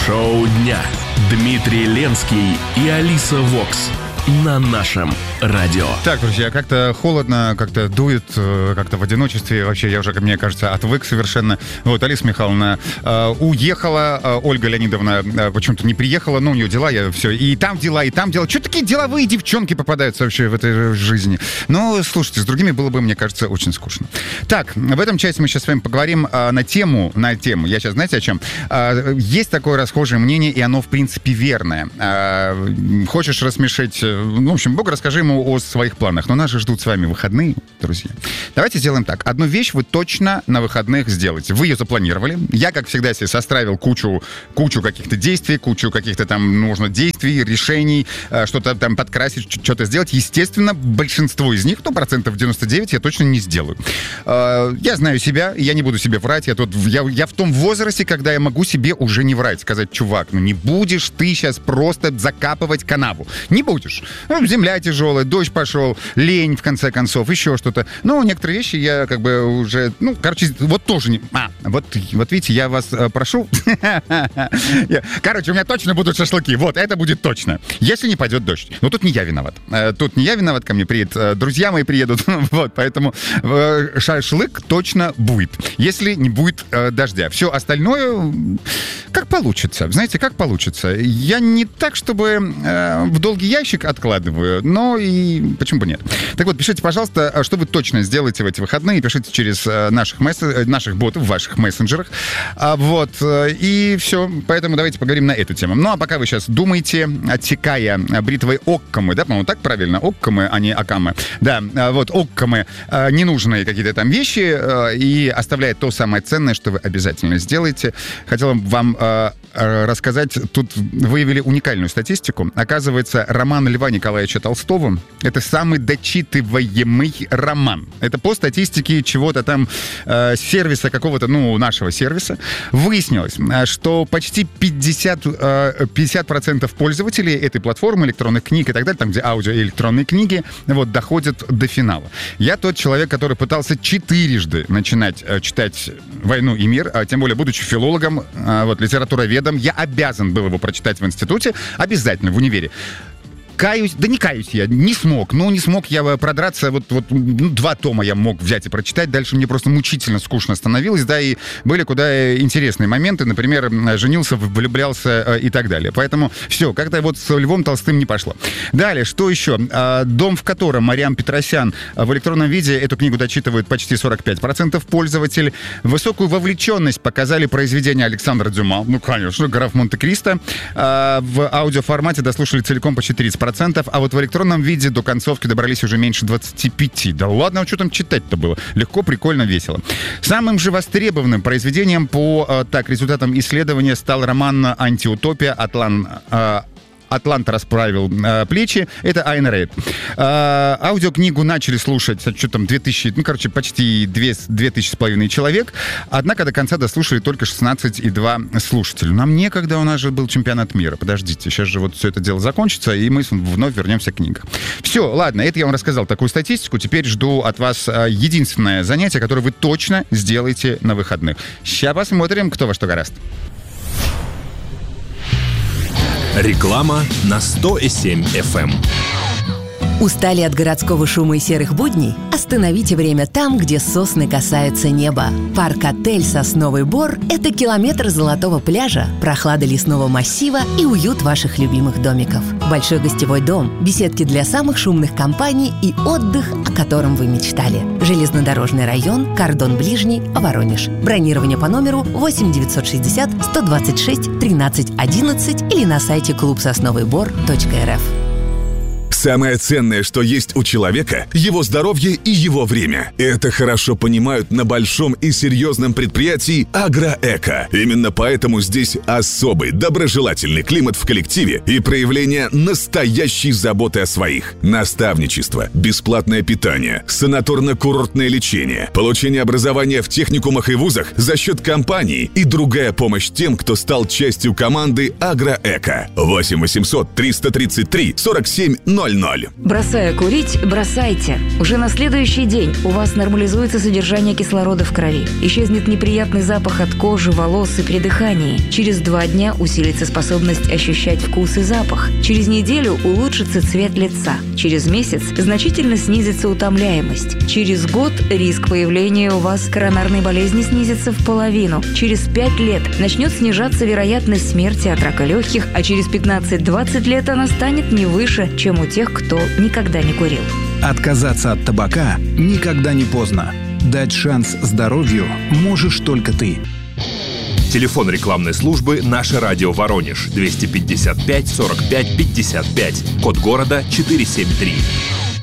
Шоу дня. Дмитрий Ленский и Алиса Вокс на нашем радио. Так, друзья, как-то холодно, как-то дует, как-то в одиночестве. Вообще, я уже, мне кажется, отвык совершенно. Вот, Алиса Михайловна уехала, Ольга Леонидовна почему-то не приехала, но у нее дела, все. И там дела. Что такие деловые девчонки попадаются вообще в этой жизни? Но, слушайте, с другими было бы, мне кажется, очень скучно. Так, в этом части мы сейчас с вами поговорим на тему. Я сейчас, знаете, о чем? Есть такое расхожее мнение, и оно, в принципе, верное. Хочешь рассмешить... в общем, Бог, расскажи ему о своих планах. Но нас же ждут с вами выходные, друзья. Давайте сделаем так. Одну вещь вы точно на выходных сделаете. Вы ее запланировали. Я, как всегда, себе составил кучу каких-то действий, кучу каких-то там нужно действий, решений, что-то там подкрасить, что-то сделать. Естественно, большинство из них, 99%, я точно не сделаю. Я знаю себя, я не буду себе врать. Я в том возрасте, когда я могу себе уже не врать. Сказать, чувак, не будешь ты сейчас просто закапывать канаву. Не будешь. Земля тяжелая, дождь пошел, лень, в конце концов, еще что-то. Но некоторые вещи я как бы уже... вот тоже не... Вот видите, я вас прошу. Короче, у меня точно будут шашлыки. Вот, это будет точно. Если не пойдет дождь. Но тут не я виноват. Ко мне приедут. Друзья мои приедут. Вот, поэтому шашлык точно будет. Если не будет дождя. Все остальное как получится. Знаете, как получится. Я не так, чтобы в долгий ящик откладываю, но и почему бы нет. Так вот, пишите, пожалуйста, что вы точно сделаете в эти выходные. Пишите через наших ботов в ваших мессенджерах. Вот, и все. Поэтому давайте поговорим на эту тему. Ну, а пока вы сейчас думаете, отсекая бритвой оккамы, да, по-моему, так правильно? Оккамы, а не акамы. Да, вот, оккамы, ненужные какие-то там вещи, и оставляя то самое ценное, что вы обязательно сделаете. Хотела вам рассказать, тут выявили уникальную статистику. Оказывается, роман Льва Николаевича Толстого — это самый дочитываемый роман. Это по статистике чего-то там сервиса какого-то, нашего сервиса. Выяснилось, что почти 50% пользователей этой платформы электронных книг и так далее, там, где аудио и электронные книги, вот, доходят до финала. Я тот человек, который пытался 4 начинать читать «Войну и мир», тем более, будучи филологом, вот, литературоведом, я обязан был его прочитать в институте, обязательно, в универе. Каюсь, да не каюсь я, не смог я продраться, 2 тома я мог взять и прочитать, дальше мне просто мучительно скучно становилось, да, и были куда интересные моменты, например, женился, влюблялся и так далее. Поэтому все, как-то вот с Львом Толстым не пошло. Далее, что еще? «Дом, в котором» Мариам Петросян. В электронном виде эту книгу дочитывают почти 45% пользователей. Высокую вовлеченность показали произведения Александра Дюма, конечно, «Граф Монте-Кристо». В аудиоформате дослушали целиком почти 30%. А вот в электронном виде до концовки добрались уже меньше 25%. Да ладно, что там читать-то было? Легко, прикольно, весело. Самым же востребованным произведением по результатам исследования стал роман «Антиутопия» «Атлант расправил плечи». Это Айн Рэйд. Аудиокнигу начали слушать, что там, 2000, почти 2500 человек. Однако до конца дослушали только 16,2 слушателя. Нам некогда, у нас же был чемпионат мира. Подождите, сейчас же вот все это дело закончится, и мы вновь вернемся к книгам. Все, ладно, это я вам рассказал такую статистику. Теперь жду от вас единственное занятие, которое вы точно сделаете на выходных. Сейчас посмотрим, кто во что гораст. Реклама на 100,7 FM. Устали от городского шума и серых будней? Остановите время там, где сосны касаются неба. Парк-отель «Сосновый Бор» — это километр золотого пляжа, прохлада лесного массива и уют ваших любимых домиков. Большой гостевой дом, беседки для самых шумных компаний и отдых, о котором вы мечтали. Железнодорожный район, кордон ближний, Воронеж. Бронирование по номеру 8 960 126 13 11 или на сайте клубсосновыйбор.рф. Самое ценное, что есть у человека – его здоровье и его время. Это хорошо понимают на большом и серьезном предприятии «Агроэко». Именно поэтому здесь особый доброжелательный климат в коллективе и проявление настоящей заботы о своих. Наставничество, бесплатное питание, санаторно-курортное лечение, получение образования в техникумах и вузах за счет компании и другая помощь тем, кто стал частью команды «Агроэко». 8 800 333 47 00. Бросая курить, бросайте. Уже на следующий день у вас нормализуется содержание кислорода в крови. Исчезнет неприятный запах от кожи, волос и при дыхании. Через 2 дня усилится способность ощущать вкус и запах. Через неделю улучшится цвет лица. Через месяц значительно снизится утомляемость. Через год риск появления у вас коронарной болезни снизится в половину. Через 5 лет начнет снижаться вероятность смерти от рака легких, а через 15-20 лет она станет не выше, чем у тех, кто никогда не курил. Отказаться от табака никогда не поздно. Дать шанс здоровью можешь только ты. Телефон рекламной службы «Наше радио Воронеж» 255 45 55. Код города 473.